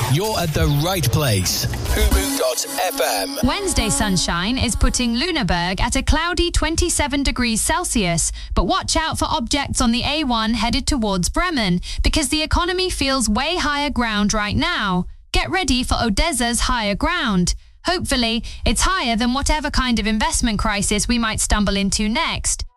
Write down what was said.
You're at the right place. Fubu.fm. Wednesday sunshine is putting Lüneburg at a cloudy 27 degrees Celsius, but watch out for objects on the A1 headed towards Bremen, because the economy feels way higher ground right now. Get ready for Odessa's higher ground. Hopefully, it's higher than whatever kind of investment crisis we might stumble into next.